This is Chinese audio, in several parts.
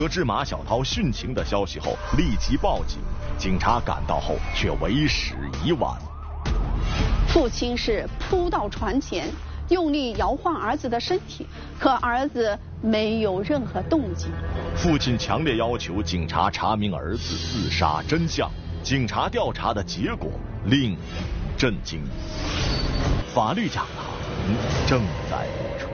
得知马小涛殉情的消息后，立即报警。警察赶到后，却为时已晚。 父亲是扑到床前，用力摇晃儿子的身体，可儿子没有任何动静。 父亲强烈要求警察查明儿子自杀真相。警察调查的结果令人震惊。法律讲堂正在播出。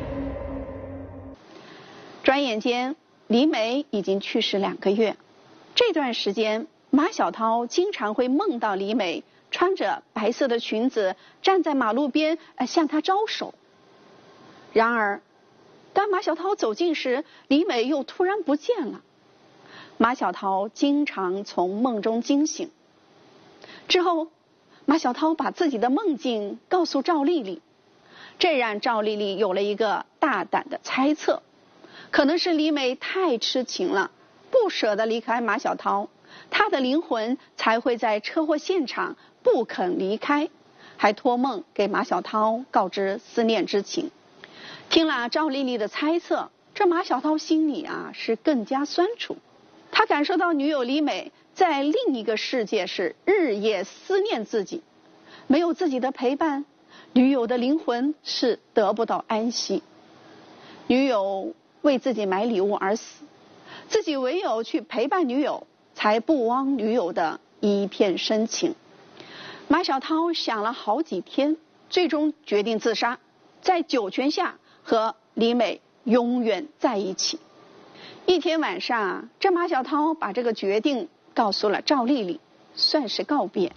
转眼间，李美已经去世2个月。这段时间，马小涛经常会梦到李美穿着白色的裙子站在马路边向他招手。然而，当马小涛走近时，李美又突然不见了。马小涛经常从梦中惊醒。之后，马小涛把自己的梦境告诉赵丽丽，这让赵丽丽有了一个大胆的猜测，可能是李美太痴情了，不舍得离开马小涛，她的灵魂才会在车祸现场不肯离开，还托梦给马小涛告知思念之情。听了赵丽丽的猜测，这马小涛心里是更加酸楚。他感受到女友李美在另一个世界是日夜思念自己，没有自己的陪伴，女友的灵魂是得不到安息。女友为自己买礼物而死，自己唯有去陪伴女友，才不枉女友的一片深情。马小涛想了好几天，最终决定自杀，在酒泉下和李美永远在一起。一天晚上，这马小涛把这个决定告诉了赵丽丽，算是告别。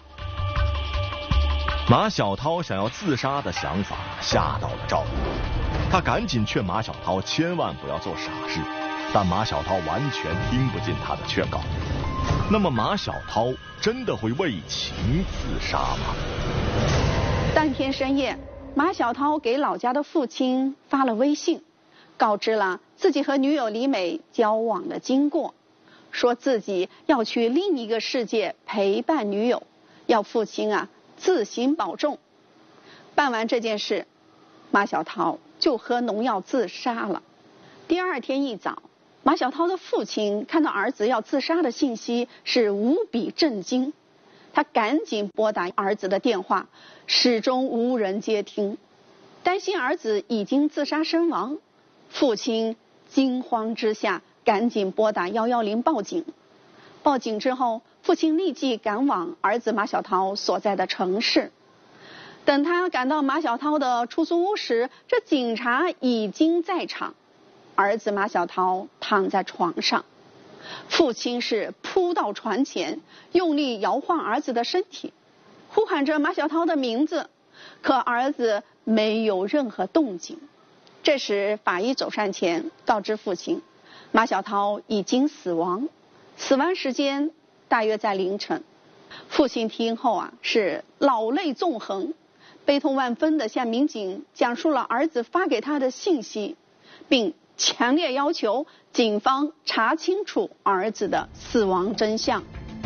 马小涛想要自杀的想法吓到了赵丽丽，他赶紧劝马小涛千万不要做傻事，但马小涛完全听不进他的劝告。那么马小涛真的会为情自杀吗？ 当天深夜，马小涛给老家的父亲发了微信，告知了自己和女友李美交往的经过，说自己要去另一个世界陪伴女友，要父亲自行保重。办完这件事，马小涛就喝农药自杀了。第二天一早，马小涛的父亲看到儿子要自杀的信息是无比震惊，他赶紧拨打儿子的电话，始终无人接听，担心儿子已经自杀身亡。父亲惊慌之下赶紧拨打110报警。报警之后，父亲立即赶往儿子马小涛所在的城市。等他赶到马小涛的出租屋时，这警察已经在场。儿子马小涛躺在床上，父亲是扑到床前，用力摇晃儿子的身体，呼喊着马小涛的名字，可儿子没有任何动静。这时法医走上前告知父亲，马小涛已经死亡，死亡时间大约在凌晨。父亲听后是老泪纵横，悲痛万分地向民警讲述了儿子发给他的信息，并强烈要求警方查清楚儿子的死亡真相。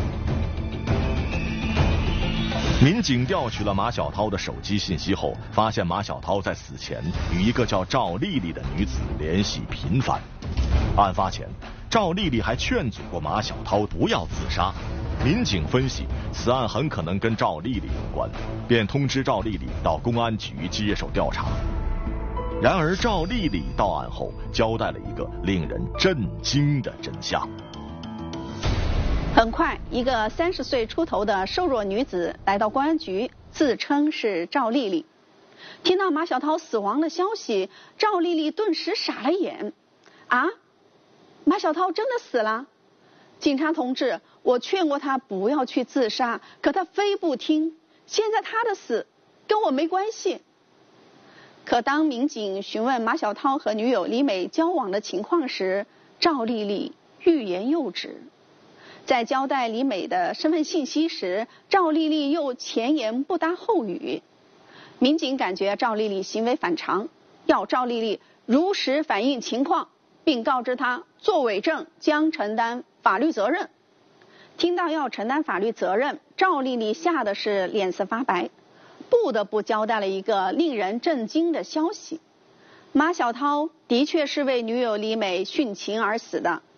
民警调取了马小涛的手机信息后，发现马小涛在死前与一个叫赵丽丽的女子联系频繁。案发前，赵丽丽还劝阻过马小涛不要自杀。民警分析，此案很可能跟赵丽丽有关，便通知赵丽丽到公安局接受调查。然而赵丽丽到案后交代了一个令人震惊的真相。 很快，一个30岁出头的瘦弱女子来到公安局，自称是赵丽丽。听到马小涛死亡的消息，赵丽丽顿时傻了眼。马小涛真的死了？警察同志，我劝过他不要去自杀，可他非不听，现在他的死跟我没关系。可当民警询问马小涛和女友李美交往的情况时，赵丽丽欲言又止。在交代李美的身份信息时，赵丽丽又前言不搭后语。民警感觉赵丽丽行为反常，要赵丽丽如实反映情况，并告知她作伪证将承担法律责任。听到要承担法律责任，赵丽丽吓得是脸色发白，不得不交代了一个令人震惊的消息：马小涛的确是为女友李美殉情而死的，